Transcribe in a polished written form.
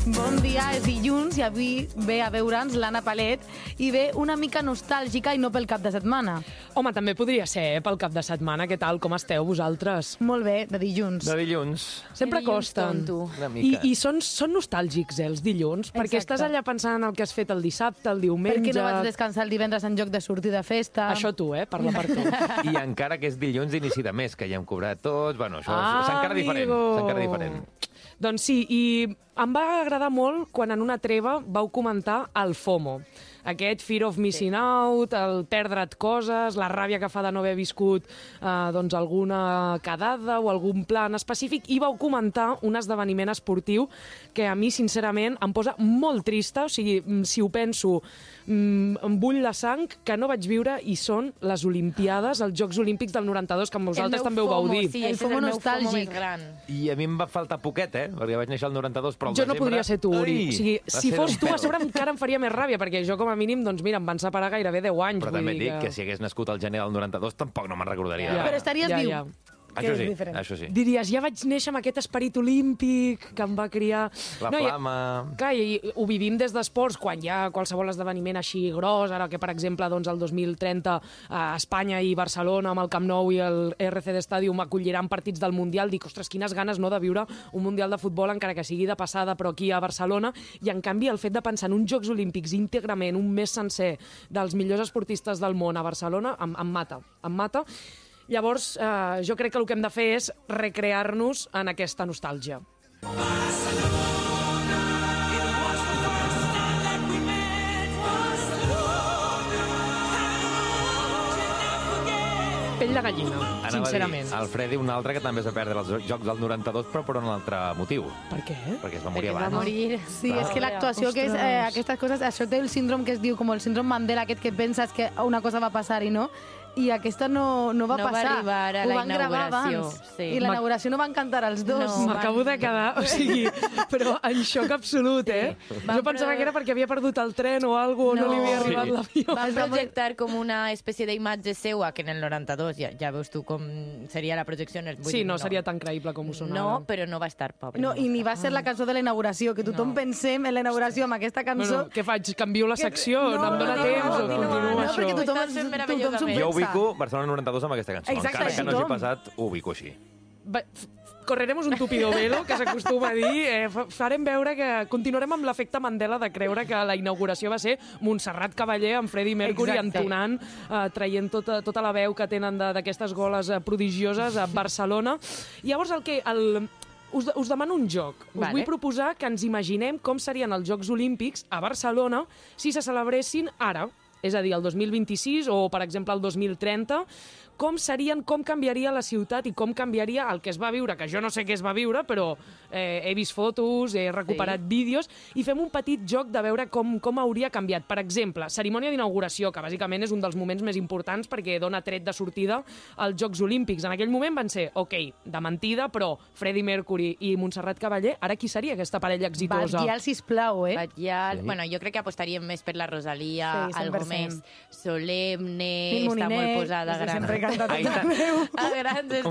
Bon dia, és dilluns i avui ve a veure'ns l'Anna Palet i ve una mica nostàlgica i no pel cap de setmana. Home, també podria ser, pel cap de setmana. Què tal? Com esteu vosaltres? Molt bé, de dilluns. De dilluns. Sempre costen. Una mica. I són nostàlgics, els dilluns, perquè Exacte. estàs allà pensant en el que has fet el dissabte, el diumenge... Per què no vaig descansar el divendres en lloc de sortir de festa? Això tu, parla per tu. I encara que és dilluns d'inici de mes, que ja hem cobrat tots... Bueno, això Ah, és encara diferent. amigo. És encara diferent. Doncs sí, i em va agradar molt quan en una treva vau comentar el FOMO. Aquest fear of missing out, el perdre't coses, la ràbia que fa de no haver viscut doncs alguna quedada o algun plan específic, i vau comentar un esdeveniment esportiu que a mi, sincerament, em posa molt trista. O sigui, si ho penso, em bull la sang, que no vaig viure, i són les Olimpiades, els Jocs Olímpics del 92, que vosaltres també ho vau dir. Sí, El és FOMO el meu nostàlgic. FOMO més gran. I a mi em va faltar poquet, perquè vaig néixer el 92, però al Jo no desembre... podria ser tu, Uri. Ai, O sigui, va si ser fos un tu, a pèl. sobre encara em faria més ràbia, perquè jo, com a mínim, doncs mira, em van separar gairebé 10 anys. Però vull també dir dic que si hagués nascut al gener del 92 tampoc no me'n recordaria. Ja. Però estaries viu. Això que sí, és diferent. això sí. Diries, ja vaig néixer amb aquest esperit olímpic que em va criar... La i- flama... Clar, i ho vivim des d'esports, quan hi ha qualsevol esdeveniment així gros, ara que, per exemple, doncs, el 2030 Espanya i Barcelona amb el Camp Nou i el RCD Stadium acolliran partits del Mundial, dic, ostres, quines ganes, no?, de viure un Mundial de futbol, encara que sigui de passada, però aquí a Barcelona, i en canvi el fet de pensar en uns Jocs Olímpics íntegrament, un mes sencer, dels millors esportistes del món a Barcelona, em mata, em mata. Llavors, jo crec que el que hem de fer és recrear-nos en aquesta nostàlgia. Pell de gallina, Anava sincerament. a dir, el Freddy, un altre que també es va perdre els Jocs del 92, però per un altre motiu. Per què? Perquè es va morir Perquè va abans. morir. Sí, és que l'actuació que és aquestes coses, això té el síndrome que es diu com el síndrome Mandela, aquest que penses que una cosa va passar i no, i aquesta no va No va passar. arribar a Ho la van gravar inauguració, abans. sí. I la inauguració no van cantar els dos. No. M'acabo de quedar, o sigui, però en xoc absolut, Van Jo pensava que era perquè havia perdut el tren o alguna cosa, o no li havia arribat Sí. l'avió. Van projectar com una espècie d'imatge seua, que en el 92 ja veus tu com seria la projecció. Sí, no seria tan creïble com ho sonava. No, però no va estar pobre. No, i ni va ser la cançó de la inauguració, que tothom pensem en la inauguració amb aquesta cançó. Bueno, què faig? Canvio la secció? No, em dona temps o continuo no, això? perquè tothom Estàs fent s'ho meravellosament. Jo pensa. ubico Barcelona 92 amb aquesta cançó. Exacte, Encara que no hagi tothom. passat, ho ubico així. Correremos un tupido velo, que s'acostuma a dir. Farem veure que continuarem amb l'efecte Mandela de creure que la inauguració va ser Montserrat Cavaller amb Freddie Mercury Exacte. entonant, traient tota la veu que tenen d'aquestes goles prodigioses a Barcelona. Llavors, us demano un joc. Us Vale. vull proposar que ens imaginem com serien els Jocs Olímpics a Barcelona si se celebressin ara, és a dir, el 2026 o, per exemple, el 2030, com serien, com canviaria la ciutat i com canviaria el que es va viure, que jo no sé què es va viure, però he vist fotos, he recuperat vídeos, i fem un petit joc de veure com hauria canviat. Per exemple, cerimònia d'inauguració, que bàsicament és un dels moments més importants perquè dona tret de sortida als Jocs Olímpics. En aquell moment van ser, de mentida, però Freddie Mercury i Montserrat Cavaller, ara qui seria aquesta parella exitosa? Batllal, sisplau, Batllal. Bueno, jo crec que apostaríem més per la Rosalia, Sí, algo 100%. més solemne, Mil està molt Molinet, posada, que gran. sempre canta tot Ai, tant. arreu. A grans